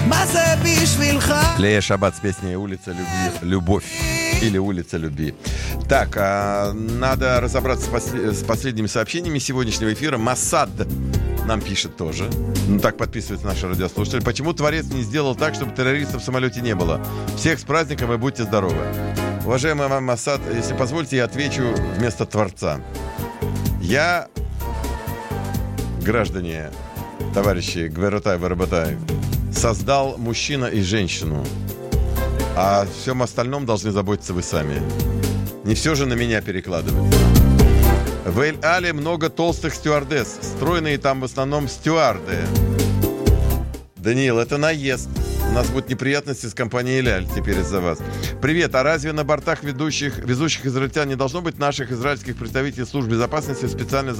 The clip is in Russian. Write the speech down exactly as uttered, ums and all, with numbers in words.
Лея Шаббат с песней «Улица любви», «Любовь» или «Улица любви». Так, а, надо разобраться с, пос- с последними сообщениями сегодняшнего эфира. Масад нам пишет тоже. Ну, так подписывается наш радиослушатель. Почему Творец не сделал так, чтобы террористов в самолете не было? Всех с праздником и будьте здоровы. Уважаемый вам Масад, если позволите, я отвечу вместо Творца. Я, граждане, товарищи Гверотай, Ваработай, создал мужчина и женщину. А о всем остальном должны заботиться вы сами. Не все же на меня перекладывать. В Эль-Але много толстых стюардесс. Стройные там в основном стюарды. Даниил, это наезд. У нас будут неприятности с компанией Эль-Аль теперь из-за вас. Привет, а разве на бортах ведущих, везущих израильтян не должно быть наших израильских представителей служб безопасности специально